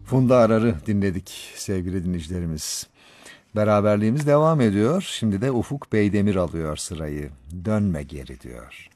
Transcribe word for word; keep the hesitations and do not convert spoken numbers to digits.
Funda Arar'ı dinledik sevgili dinleyicilerimiz. Beraberliğimiz devam ediyor. Şimdi de Ufuk Beydemir alıyor sırayı. Dönme geri diyor.